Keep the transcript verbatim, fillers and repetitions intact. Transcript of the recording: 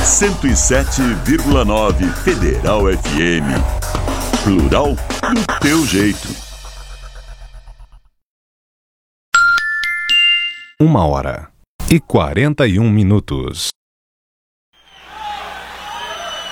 cento e sete vírgula nove Federal F M. Plural do teu jeito. Uma hora e quarenta e um minutos.